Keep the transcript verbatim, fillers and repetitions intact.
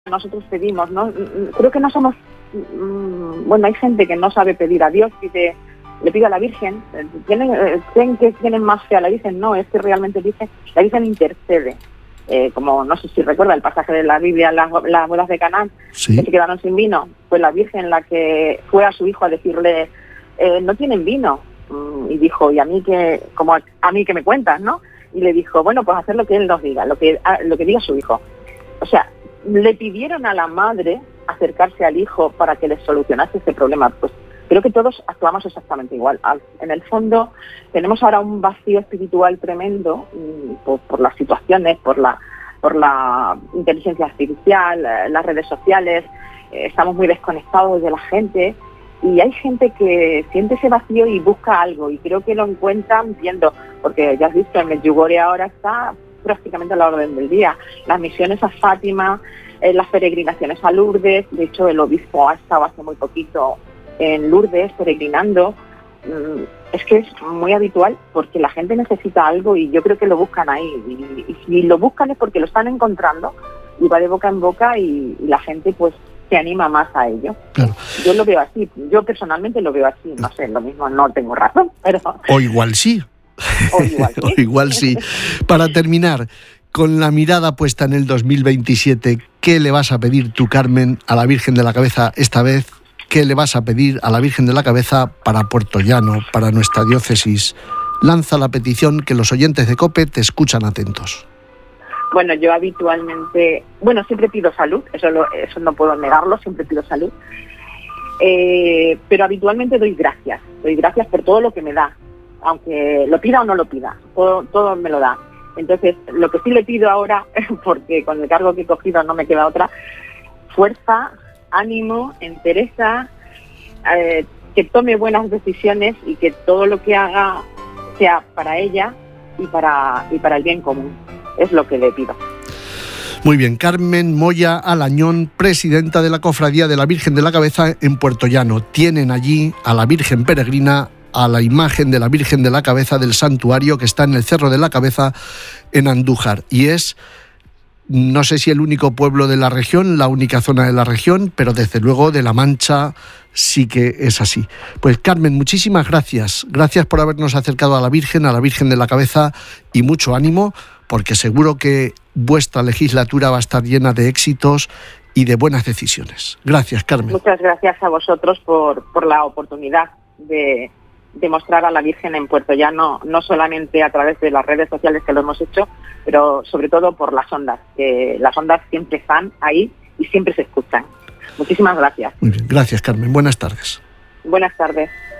nosotros pedimos, ¿no? Creo que no somos, bueno, hay gente que no sabe pedir a Dios, pide, le pide a la Virgen, ¿tienen, creen que tienen más fe a la Virgen? No, es que realmente dice, la Virgen intercede, eh, como no sé si recuerda el pasaje de la Biblia, las, las bodas de Canaán, sí, que se quedaron sin vino, fue la Virgen la que fue a su hijo a decirle, eh, no tienen vino, y dijo, y a mí que, como a, a mí que me cuentas, ¿no? Y le dijo, bueno, pues hacer lo que él nos diga, lo que, a, lo que diga su hijo. O sea, le pidieron a la madre acercarse al hijo para que le solucionase ese problema. Pues creo que todos actuamos exactamente igual. En el fondo tenemos ahora un vacío espiritual tremendo por, por las situaciones, por la, por la inteligencia artificial, las redes sociales. Estamos muy desconectados de la gente y hay gente que siente ese vacío y busca algo, y creo que lo encuentran viendo, porque ya has visto, el Medjugorje ahora está prácticamente a la orden del día. Las misiones a Fátima, eh, las peregrinaciones a Lourdes, de hecho el obispo ha estado hace muy poquito en Lourdes peregrinando. Mm, es que es muy habitual porque la gente necesita algo y yo creo que lo buscan ahí. Y, y si lo buscan es porque lo están encontrando y va de boca en boca y, y la gente pues se anima más a ello. Claro. Yo lo veo así, yo personalmente lo veo así, no sé, lo mismo no tengo razón, pero... O igual sí. O igual sí. O igual sí. Para terminar, con la mirada puesta en el dos mil veintisiete, ¿qué le vas a pedir tú, Carmen, a la Virgen de la Cabeza esta vez? ¿Qué le vas a pedir a la Virgen de la Cabeza para Puerto Llano, para nuestra diócesis? Lanza la petición, que los oyentes de COPE te escuchan atentos. Bueno, yo habitualmente, bueno, siempre pido salud, eso, lo, eso no puedo negarlo, siempre pido salud, eh, pero habitualmente doy gracias, doy gracias por todo lo que me da, aunque lo pida o no lo pida, todo, todo me lo da. Entonces, lo que sí le pido ahora, porque con el cargo que he cogido no me queda otra, fuerza, ánimo, entereza, eh, que tome buenas decisiones y que todo lo que haga sea para ella y para, y para el bien común. Es lo que le pido. Muy bien, Carmen Moya Alañón, presidenta de la Cofradía de la Virgen de la Cabeza en Puerto Llano. Tienen allí a la Virgen Peregrina, a la imagen de la Virgen de la Cabeza del santuario que está en el Cerro de la Cabeza en Andújar. Y es, no sé si el único pueblo de la región, la única zona de la región, pero desde luego de La Mancha sí que es así. Pues Carmen, muchísimas gracias. Gracias por habernos acercado a la Virgen, a la Virgen de la Cabeza, y mucho ánimo, porque seguro que vuestra legislatura va a estar llena de éxitos y de buenas decisiones. Gracias, Carmen. Muchas gracias a vosotros por, por la oportunidad de, de mostrar a la Virgen en Puerto Llano, no solamente a través de las redes sociales que lo hemos hecho, pero sobre todo por las ondas, que las ondas siempre están ahí y siempre se escuchan. Muchísimas gracias. Muy bien, gracias, Carmen. Buenas tardes. Buenas tardes.